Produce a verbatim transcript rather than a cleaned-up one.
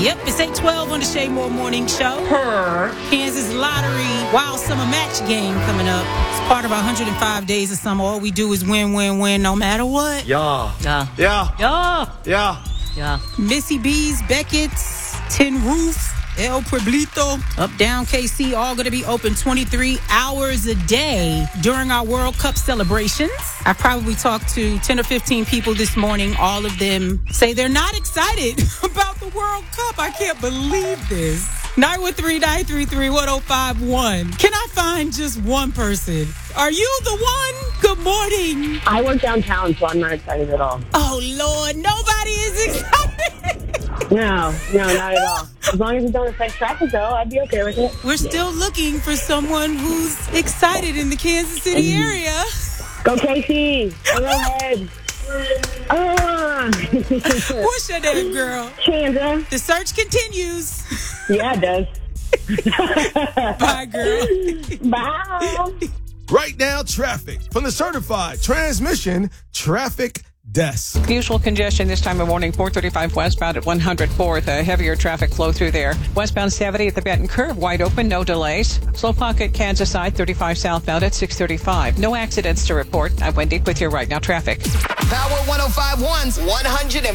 Yep, it's eight twelve on the Shay Moore Morning Show. Her. Kansas Lottery Wild Summer Match game coming up. It's part of our one hundred five days of summer. All we do is win, win, win, no matter what. Yeah. Yeah. Yeah. Yeah. Yeah. Yeah. Missy B's, Beckett's, Tin Roof, El Pueblito, Up Down K C, all going to be open twenty-three hours a day during our World Cup celebrations. I probably talked to ten or fifteen people this morning. All of them say they're not excited about the World Cup. I can't believe this. nine one three, nine three three, one oh five one. Can I find just one person? Are you the one? Good morning. I work downtown, so I'm not excited at all. Oh, Lord. Nobody is excited. No, no, not at all. As long as it don't affect traffic, though, I'd be okay with it. We're still looking for someone who's excited in the Kansas City area. Go K C. Go ahead. Uh. What's your name, girl? Chandra. The search continues. Yeah, it does. Bye, girl. Bye. Right now, traffic from the certified transmission traffic desk. Usual congestion this time of morning, four thirty-five westbound at one hundred fourth. A heavier traffic flow through there. Westbound seventy at the Benton Curve, wide open, no delays. Slow pocket, Kansas side, thirty-five southbound at six thirty-five. No accidents to report. I'm Wendy with your Right Now traffic. Power one oh five one's one hundred